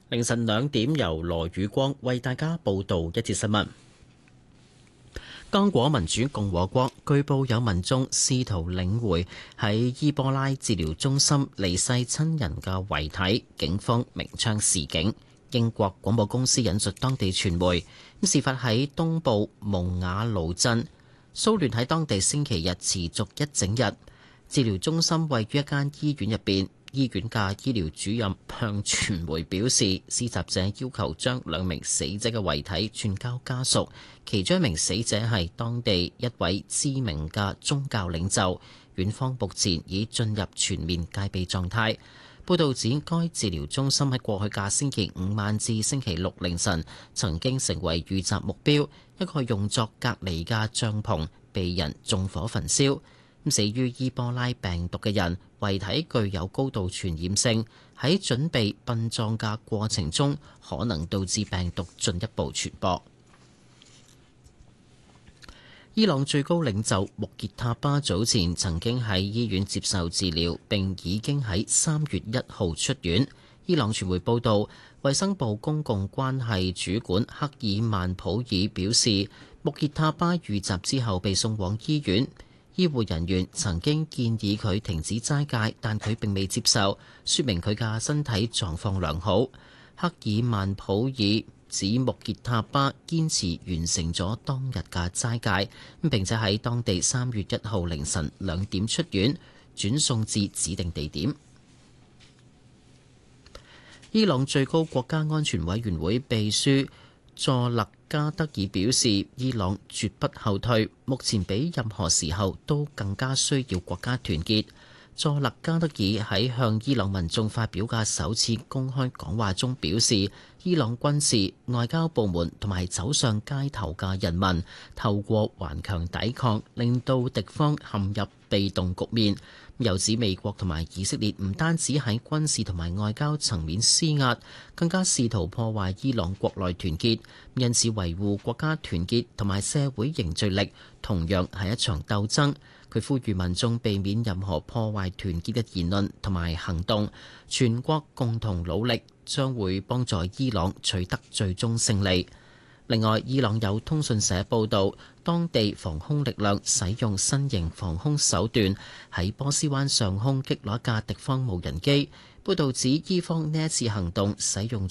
凌晨2點，由羅宇光為大家報道一節新聞。剛果民主共和國據報有民眾試圖領回喺伊波拉治療中心離世親人嘅遺體，警方鳴槍示警。英國廣播公司引述當地傳媒，事發喺東部蒙瓦盧鎮，騷亂喺當地星期日持續一整日。治療中心位於一間醫院入邊。醫院嘅醫療主任向傳媒表示，施襲者要求將2名死者嘅遺體轉交家屬，其中一名死者係當地一位知名嘅宗教領袖。院方目前已進入全面戒備狀態。報導指，該治療中心喺過去嘅星期5晚至星期6凌晨曾經成為遇襲目標，一個用作隔離嘅帳篷被人縱火焚燒。死於伊波拉病毒嘅人遺體具有高度傳染性，喺準備殯葬嘅過程中可能導致病毒進一步傳播。伊朗最高領袖穆傑塔巴早前曾經喺醫院接受治療，並已經喺3月1號出院。伊朗傳媒報道，衛生部公共關係主管克爾曼普爾表示，穆傑塔巴遇襲之後被送往醫院。醫護人員曾經建議佢停止齋戒，但佢並未接受，說明佢嘅身體狀況良好。克爾曼普爾指穆傑塔巴堅持完成咗當日嘅齋戒，並且喺當地3月1號凌晨2點出院，轉送至指定地點。伊朗最高國家安全委員會秘書佐勒加德爾表示，伊朗絕不後退，目前比任何時候都更加需要國家團結。佐勒加德爾喺向伊朗民眾發表嘅首次公開講話中表示，伊朗軍事、外交部門同埋走上街頭嘅人民，透過頑強抵抗，令到敵方陷入被動局面。又指美國同埋以色列唔單止喺軍事同埋外交層面施壓，更加試圖破壞伊朗國內團結，因此維護國家團結同埋社會凝聚力同樣係一場鬥爭。佢呼籲民眾避免任何破壞團結嘅言論同埋行動，全國共同努力將會幫助伊朗取得最終勝利。另外，伊朗有通訊社報導，當地防空力量使用新型防空手段喺波斯灣上空擊落一架敵方無人機。報導指，伊方呢一次行動使用